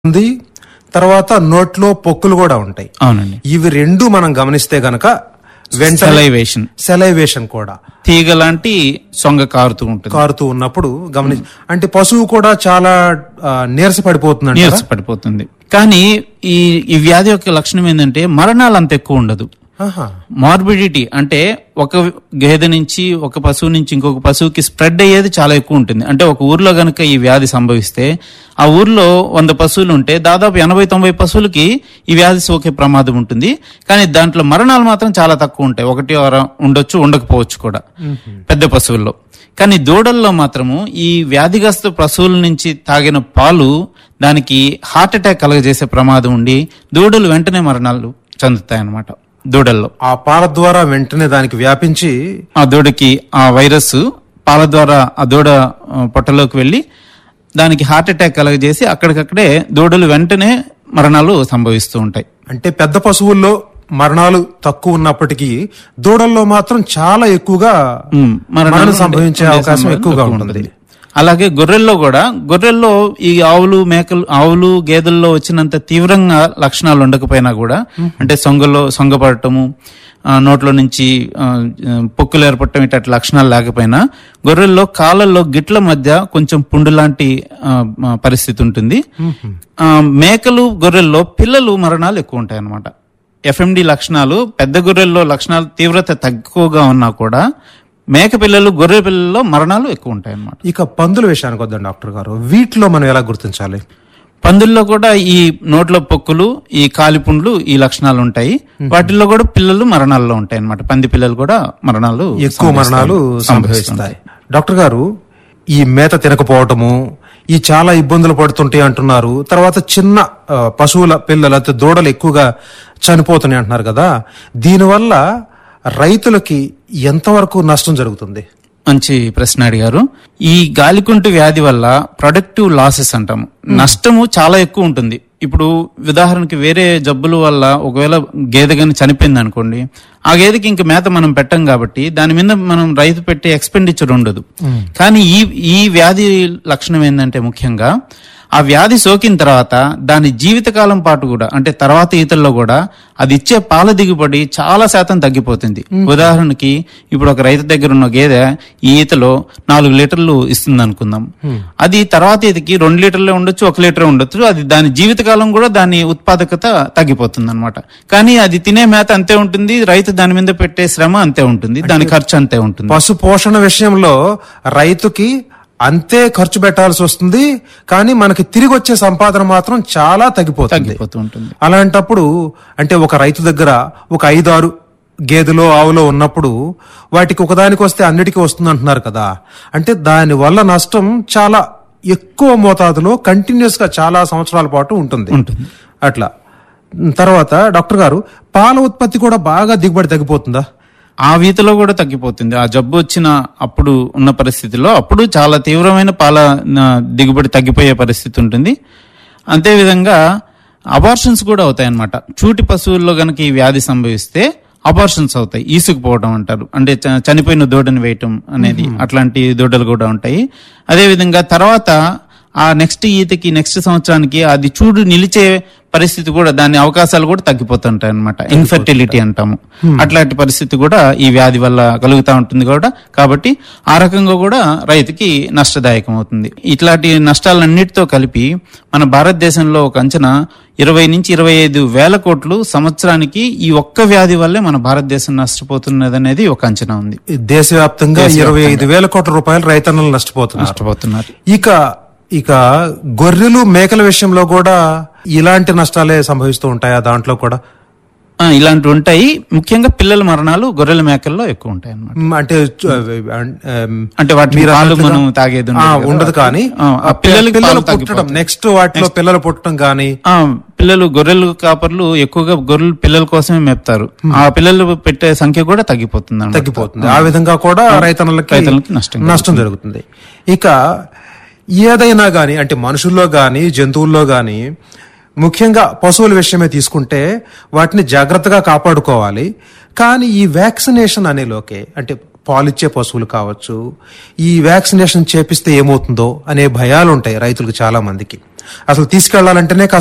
ఉంది, తర్వాత నోట్లో పొక్కులు కూడా ఉంటాయి. అవునండి. ఇవి రెండు మనం గమనిస్తే గనక వెంటనే సెలైవేషన్ కూడా తీగ లాంటి సొంగ కారుతూ ఉన్నప్పుడు అంటే పశువు కూడా చాలా నీరసపడిపోతుంది. కానీ ఈ వ్యాధి యొక్క లక్షణం ఏంటంటే మరణాలు అంత ఎక్కువ ఉండదు. మార్బిడిటీ అంటే ఒక గేదె నుంచి ఒక పశువు నుంచి ఇంకొక పశువుకి స్ప్రెడ్ అయ్యేది చాలా ఎక్కువ ఉంటుంది. అంటే ఒక ఊర్లో గనక ఈ వ్యాధి సంభవిస్తే ఆ ఊర్లో 100 పశువులు ఉంటే దాదాపు 80-90 పశువులకి ఈ వ్యాధి సోకే ప్రమాదం ఉంటుంది. కానీ దాంట్లో మరణాలు మాత్రం చాలా తక్కువ ఉంటాయి. 1 ఉండొచ్చు, ఉండకపోవచ్చు కూడా పెద్ద పశువుల్లో. కానీ దూడల్లో మాత్రము ఈ వ్యాధిగ్రస్త పశువుల నుంచి తాగిన పాలు దానికి హార్ట్ అటాక్ కలగజేసే ప్రమాదం ఉండి దూడలు వెంటనే మరణాలు చెందుతాయి అన్నమాట. దూడల్లో ఆ పాల ద్వారా వెంటనే దానికి వ్యాపించి ఆ దూడకి ఆ వైరస్ పాల ద్వారా ఆ దూడ పొట్టలోకి వెళ్లి దానికి హార్ట్ అటాక్ కలగజేసి అక్కడికక్కడే దూడలు వెంటనే మరణాలు సంభవిస్తూ ఉంటాయి. అంటే పెద్ద పశువుల్లో మరణాలు తక్కువ ఉన్నప్పటికీ దూడల్లో మాత్రం చాలా ఎక్కువగా మరణం సంభవించే అవకాశం ఎక్కువగా ఉంటుంది. అలాగే గొర్రెల్లో ఈ ఆవులు గేదెల్లో వచ్చినంత తీవ్రంగా లక్షణాలు ఉండకపోయినా కూడా అంటే సొంగపడటము, నోట్లో నుంచి పొక్కులు ఏర్పడటం ఇట్లా లక్షణాలు లేకపోయినా గొర్రెల్లో కాళ్ళల్లో గిట్ల మధ్య కొంచెం పుండు లాంటి పరిస్థితి ఉంటుంది. మేకలు గొర్రెల్లో పిల్లలు మరణాలు ఎక్కువ ఉంటాయి అన్నమాట. ఎఫ్ఎండి లక్షణాలు పెద్ద గొర్రెల్లో లక్షణాలు తీవ్రత తక్కువగా ఉన్నా కూడా మేక పిల్లలు గొర్రె పిల్లల్లో మరణాలు ఎక్కువ ఉంటాయి అన్నమాట. ఇక పందుల విషయానికి వద్దాం డాక్టర్ గారు, వీటిలో మనం ఎలా గుర్తించాలి? పందుల్లో కూడా ఈ నోట్లో పొక్కులు, ఈ కాలిపుండ్లు ఈ లక్షణాలు ఉంటాయి. వాటిల్లో కూడా పిల్లలు మరణాల్లో ఉంటాయి అన్నమాట. పంది పిల్లలు కూడా ఎక్కువ మరణాలు సంభవిస్తాయి. డాక్టర్ గారు, ఈ మేత తినకపోవటము ఈ చాలా ఇబ్బందులు పడుతుంటాయి అంటున్నారు. తర్వాత చిన్న పశువుల పిల్లలు అయితే దూడలు ఎక్కువగా చనిపోతున్నాయి అంటున్నారు కదా, దీనివల్ల రైతులకి ఎంతవరకు నష్టం జరుగుతుంది? మంచి ప్రశ్న అడిగారు. ఈ గాలికుంటు వ్యాధి వల్ల ప్రొడక్టివ్ లాసెస్ అంటాము, నష్టము చాలా ఎక్కువ ఉంటుంది. ఇప్పుడు ఉదాహరణకి వేరే జబ్బుల వల్ల ఒకవేళ గేదె గాని చనిపోయింది అనుకోండి, ఆ గేదెకి ఇంక మేత మనం పెట్టం కాబట్టి దాని మీద మనం రైతు పెట్టే ఎక్స్పెండిచర్ ఉండదు. కానీ ఈ వ్యాధి లక్షణం ఏంటంటే ముఖ్యంగా ఆ వ్యాధి సోకిన తర్వాత దాని జీవితకాలం పాటు కూడా అంటే తర్వాత ఈతల్లో కూడా అది ఇచ్చే పాల దిగుబడి చాలా శాతం తగ్గిపోతుంది. ఉదాహరణకి ఇప్పుడు ఒక రైతు దగ్గర ఉన్న గేదె ఈ ఈతలో 4 లీటర్లు ఇస్తుంది అనుకుందాం. అది తర్వాత ఈతకి 2 లీటర్లే ఉండొచ్చు, 1 లీటర్ ఉండొచ్చు. అది దాని జీవితకాలం కూడా దాని ఉత్పాదకత తగ్గిపోతుంది అనమాట. కానీ అది తినే మేత అంతే ఉంటుంది, రైతు దాని మీద పెట్టే శ్రమ అంతే ఉంటుంది, దాని ఖర్చు అంతే ఉంటుంది. పశు పోషణ విషయంలో రైతుకి అంతే ఖర్చు పెట్టాల్సి వస్తుంది, కానీ మనకి తిరిగి వచ్చే సంపాదన మాత్రం చాలా తగ్గిపోతూ ఉంటుంది. అలాంటప్పుడు అంటే ఒక రైతు దగ్గర ఒక 5-6 గేదెలో ఆవులో ఉన్నప్పుడు వాటికి ఒకదానికి వస్తే అన్నిటికీ వస్తుంది అంటున్నారు కదా, అంటే దాని వల్ల నష్టం చాలా ఎక్కువ మోతాదులో కంటిన్యూస్ గా చాలా సంవత్సరాల పాటు ఉంటుంది. అట్లా తర్వాత డాక్టర్ గారు, పాల ఉత్పత్తి కూడా బాగా దిగుబడి తగ్గిపోతుందా? ఆ వీతిలో కూడా తగ్గిపోతుంది. ఆ జబ్బు వచ్చిన అప్పుడు ఉన్న పరిస్థితిలో అప్పుడు చాలా తీవ్రమైన పాల దిగుబడి తగ్గిపోయే పరిస్థితి ఉంటుంది. అంతేవిధంగా అబార్షన్స్ కూడా అవుతాయి అన్నమాట. చూటి పశువుల్లో గనక ఈ వ్యాధి సంభవిస్తే అబార్షన్స్ అవుతాయి, ఈసుకుపోవడం అంటారు, అంటే చనిపోయిన దూడని వేయటం అనేది, అట్లాంటి దూడలు కూడా ఉంటాయి. అదేవిధంగా తర్వాత ఆ నెక్స్ట్ ఈతకి నెక్స్ట్ సంవత్సరానికి అది చూడు నిలిచే పరిస్థితి కూడా దాని అవకాశాలు కూడా తగ్గిపోతుంటాయి అనమాట. ఇన్ఫెర్టిలిటీ అంటాము. అట్లాంటి పరిస్థితి కూడా ఈ వ్యాధి వల్ల కలుగుతూ ఉంటుంది కూడా. కాబట్టి ఆ రకంగా కూడా రైతుకి నష్టదాయకం అవుతుంది. ఇట్లాంటి నష్టాలన్నిటితో కలిపి మన భారతదేశంలో ఒక అంచనా 20-25 వేల కోట్లు సంవత్సరానికి ఈ ఒక్క వ్యాధి వల్లే మన భారతదేశం నష్టపోతున్నది అనేది ఒక అంచనా ఉంది. దేశవ్యాప్తంగా 25 వేల కోట్ల రూపాయలు రైతన్నలు నష్టపోతున్నారు. ఇక గొర్రెలు మేకల విషయంలో కూడా ఇలాంటి నష్టాలే సంభవిస్తూ ఉంటాయా? దాంట్లో కూడా ఇలాంటివి ఉంటాయి. ముఖ్యంగా పిల్లల మరణాలు గొర్రెల మేకల్లో ఎక్కువ ఉంటాయి అన్నమాట. అంటే వాటి పాలు మనం తాగేది ఉండదు, కానీ పిల్లలు పుట్టడం నెక్స్ట్ వాటిలో పిల్లలు పుట్టడం కానీ గొర్రెలు కాపర్లు ఎక్కువగా గొర్రెలు పిల్లల కోసమే మేపుతారు. ఆ పిల్లలు పెట్టే సంఖ్య కూడా తగ్గిపోతుంది. ఆ విధంగా కూడా రైతన్నలకి నష్టం జరుగుతుంది. ఇక ఏదైనా గాని అంటే మనుషుల్లో గాని జంతువుల్లో గాని ముఖ్యంగా పశువుల విషయమే తీసుకుంటే వాటిని జాగ్రత్తగా కాపాడుకోవాలి. కానీ ఈ వ్యాక్సినేషన్ అనేలోకే అంటే పాలిచ్చే పశువులు కావచ్చు, ఈ వ్యాక్సినేషన్ చేపిస్తే ఏమవుతుందో అనే భయాలు ఉంటాయి రైతులకు చాలా మందికి. అసలు తీసుకెళ్లాలంటేనే